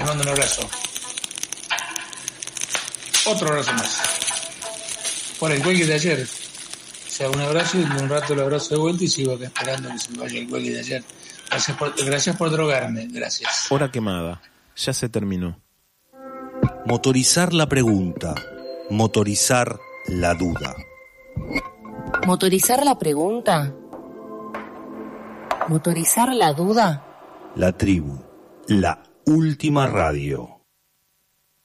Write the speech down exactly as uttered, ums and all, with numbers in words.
mando un abrazo. Otro abrazo más. Por el cuelgue de ayer. O sea, un abrazo y un rato el abrazo de vuelta y sigo acá esperando que se me vaya el cuelgue de ayer. Gracias por, gracias por drogarme. Gracias. Hora quemada. Ya se terminó. Motorizar la pregunta. Motorizar la duda. Motorizar la pregunta. Motorizar la duda. La tribu. La última radio.